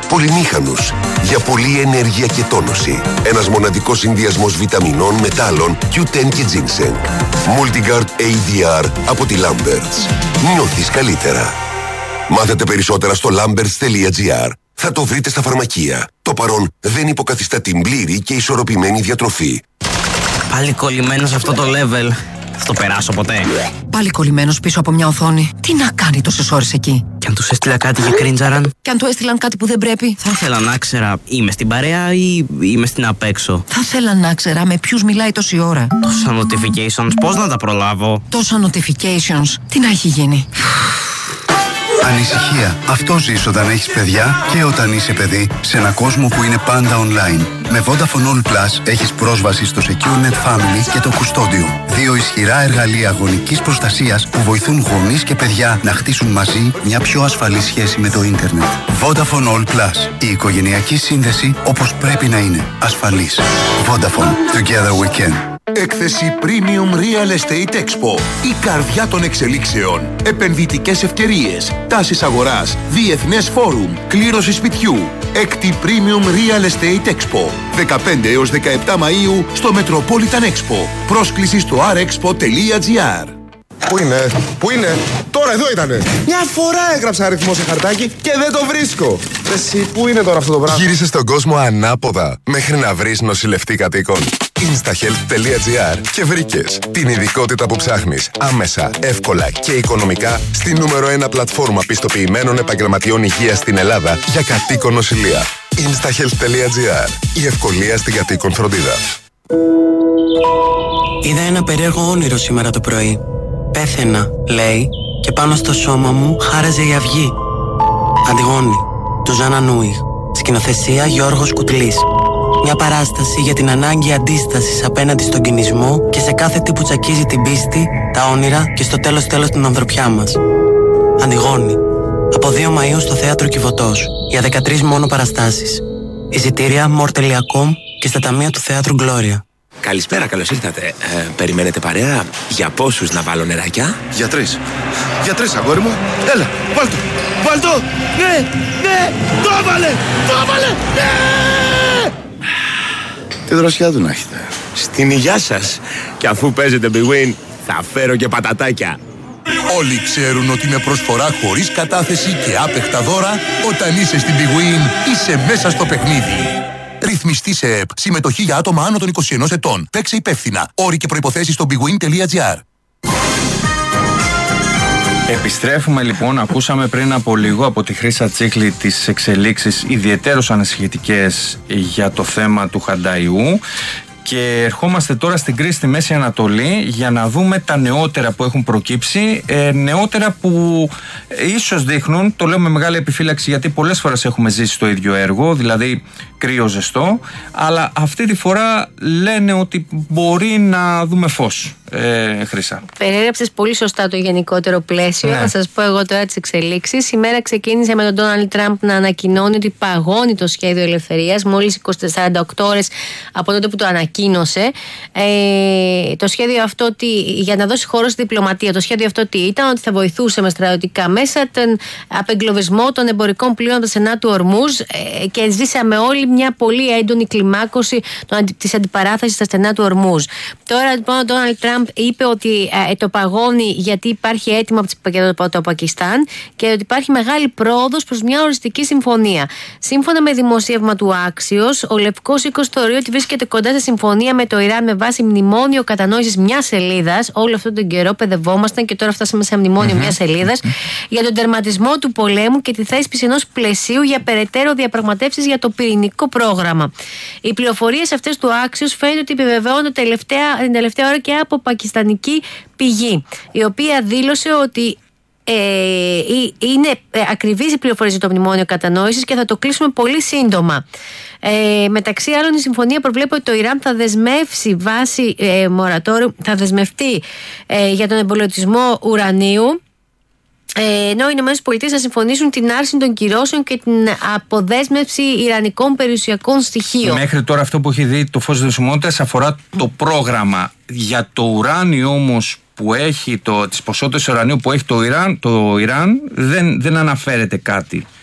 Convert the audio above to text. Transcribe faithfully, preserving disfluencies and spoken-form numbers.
πολυμήχανους, για πολλή ενέργεια και τόνωση. Ένας μοναδικός συνδυασμός βιταμινών, μετάλλων, κιου τεν και ginseng. Multigard έι ντι αρ από τη Lamberts. Νιώθεις καλύτερα. Μάθετε περισσότερα στο lamberts τελεία gr. Θα το βρείτε στα φαρμακεία. Το παρόν δεν υποκαθιστά την πλήρη και ισορροπημένη διατροφή. Πάλι κολλημένος αυτό το level. Θα το περάσω ποτέ. Πάλι κολλημένος πίσω από μια οθόνη. Τι να κάνει τόσες ώρες εκεί. Και αν τους έστειλα κάτι για κρίντζαραν. Και αν του έστειλαν κάτι που δεν πρέπει. Θα ήθελα να ξέρα, είμαι στην παρέα ή είμαι στην απέξω. Θα ήθελα να ξέρα με ποιους μιλάει τόση ώρα. Τόσα notifications, πώς να τα προλάβω. Τόσα notifications, τι να έχει γίνει. Ανησυχία. Αυτό ζεις όταν έχεις παιδιά και όταν είσαι παιδί σε ένα κόσμο που είναι πάντα online. Με Vodafone All Plus έχεις πρόσβαση στο SecureNet Family και το Κουστόντιο. Δύο ισχυρά εργαλεία γονικής προστασίας που βοηθούν γονείς και παιδιά να χτίσουν μαζί μια πιο ασφαλή σχέση με το ίντερνετ. Vodafone All Plus. Η οικογενειακή σύνδεση όπως πρέπει να είναι. Ασφαλής. Vodafone. Together we can. Έκθεση Premium Real Estate Expo. Η καρδιά των εξελίξεων. Επενδυτικές ευκαιρίες. Τάσεις αγοράς. Διεθνές φόρουμ. Κλήρωση σπιτιού. Έκτη Premium Real Estate Expo. δεκαπέντε έως δεκαεπτά Μαΐου στο Metropolitan Expo. Πρόσκληση στο αρ εξπο τελεία τζι αρ. Πού είναι, πού είναι, τώρα εδώ ήτανε. Μια φορά έγραψα αριθμό σε χαρτάκι και δεν το βρίσκω. Εσύ, πού είναι τώρα αυτό το πράγμα. Γύρισες στον κόσμο ανάποδα μέχρι να βρεις νοσηλευτή κατοίκων. instahealth τελεία gr και βρήκες την ειδικότητα που ψάχνεις άμεσα, εύκολα και οικονομικά στη νούμερο ένα πλατφόρμα πιστοποιημένων επαγγελματιών υγείας στην Ελλάδα για κατοίκον νοσηλεία. instahealth τελεία gr. Η ευκολία στην κατοίκον φροντίδα. Είδα ένα περίεργο όνειρο σήμερα το πρωί. Πέθαινα, λέει, και πάνω στο σώμα μου χάραζε η αυγή. Αντιγόνη, του Ζάνα Νούι. Σκηνοθεσία Γιώργος Κουτλής. Μια παράσταση για την ανάγκη αντίστασης απέναντι στον κινησμό και σε κάθε τι που τσακίζει την πίστη, τα όνειρα και στο τέλος τέλος την ανθρωπιά μας. Αντιγόνη. Από δύο Μαΐου στο Θέατρο Κιβωτός. Για δεκατρείς μόνο παραστάσεις. Εισιτήρια more τελεία com και στα ταμεία του Θέατρου Γκλώρια. Καλησπέρα, καλώς ήρθατε. Ε, περιμένετε παρέα? Για πόσους να βάλω νεράκια? Για τρεις. Για τρεις, αγόρι μου. Έλα, βάλ' το. Βάλ' το. Ναι, ναι, το έβαλε, το έβαλε, ναι. Τι δροσιά του να έχετε. Στην υγειά σας. Και αφού παίζετε Big Win, θα φέρω και πατατάκια. Όλοι ξέρουν ότι με προσφορά χωρίς κατάθεση και άπεχτα δώρα, όταν είσαι στην Big Win, είσαι μέσα στο παιχνίδι. Ρυθμιστή σε ΕΠ. Συμμετοχή για άτομα άνω των είκοσι ενός ετών. Παίξε υπεύθυνα. Όροι και προϋποθέσεις στο bigwin τελεία gr. Επιστρέφουμε λοιπόν, ακούσαμε πριν από λίγο από τη Χρύσα Τσίχλη τις εξελίξεις ιδιαιτέρως ανησυχητικές για το θέμα του Χανταϊού. Και ερχόμαστε τώρα στην κρίση στη Μέση Ανατολή για να δούμε τα νεότερα που έχουν προκύψει, ε, νεότερα που ίσως δείχνουν, το λέω με μεγάλη επιφύλαξη γιατί πολλές φορές έχουμε ζήσει το ίδιο έργο, δηλαδή κρύο ζεστό, αλλά αυτή τη φορά λένε ότι μπορεί να δούμε φως. Ε, Χρύσα. Περιέγραψες πολύ σωστά το γενικότερο πλαίσιο. Ναι. Να σας πω εγώ τώρα τις εξελίξεις. Η μέρα ξεκίνησε με τον Ντόναλντ Τραμπ να ανακοινώνει ότι παγώνει το σχέδιο ελευθερίας μόλις είκοσι σαράντα οκτώ ώρες από τότε που το ανακοίνωσε. Ε, το σχέδιο αυτό, τι, για να δώσει χώρο στη διπλωματία, το σχέδιο αυτό τι ήταν, ότι θα βοηθούσε με στρατιωτικά μέσα τον απεγκλωβισμό των εμπορικών πλοίων από το Στενά του Ορμούζ, ε, και ζήσαμε όλοι μια πολύ έντονη κλιμάκωση της αντιπαράθεσης στα Στενά του Ορμούζ. Τώρα λοιπόν ο Ντόναλντ Τραμπ είπε ότι ε, το παγώνει γιατί υπάρχει έτοιμο από το Πακιστάν και ότι υπάρχει μεγάλη πρόοδος προς μια οριστική συμφωνία. Σύμφωνα με δημοσίευμα του Άξιος, ο Λευκός Οίκος θεωρεί ότι βρίσκεται κοντά σε συμφωνία με το Ιράν με βάση μνημόνιο κατανόησης μιας σελίδας. Όλο αυτόν τον καιρό παιδευόμασταν και τώρα φτάσαμε σε μνημόνιο mm-hmm. μιας σελίδας mm-hmm. για τον τερματισμό του πολέμου και τη θέσπιση ενός πλαισίου για περαιτέρω διαπραγματεύσεις για το πυρηνικό πρόγραμμα. Οι πληροφορίες αυτές του Άξιος φαίνεται ότι επιβεβαιώνονται τελευταία, την τελευταία ώρα και από πακιστανική πηγή, η οποία δήλωσε ότι ε, είναι ακριβής η πληροφορία για το μνημόνιο κατανόησης και θα το κλείσουμε πολύ σύντομα. Ε, μεταξύ άλλων, η συμφωνία προβλέπει ότι το Ιράν θα δεσμεύσει βάση ε, μορατόριου, θα δεσμευτεί ε, για τον εμπολιωτισμό ουρανίου, ενώ οι Ηνωμένες Πολιτείες θα συμφωνήσουν την άρση των κυρώσεων και την αποδέσμευση ιρανικών περιουσιακών στοιχείων. Μέχρι τώρα αυτό που έχει δει το φως της δεσιμότητας αφορά το πρόγραμμα. Για το ουράνιο όμως που έχει, το, τις ποσότητες ουρανίου που έχει το Ιράν, το Ιράν δεν, δεν αναφέρεται κάτι.